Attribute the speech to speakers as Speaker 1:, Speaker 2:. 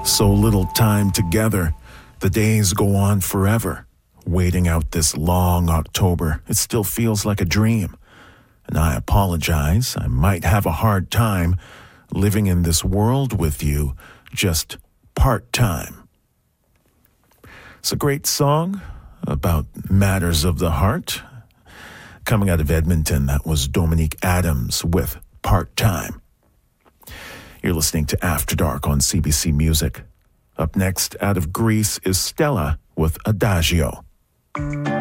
Speaker 1: So little time together. The days go on forever. Waiting out this long October, it still feels like a dream. And I apologize, I might have a hard time living in this world with you just part-time. It's a great song about matters of the heart. Coming out of Edmonton, that was Dominique Adams with Part-Time. You're listening to After Dark on CBC Music. Up next, out of Greece, is Stella with Adagio.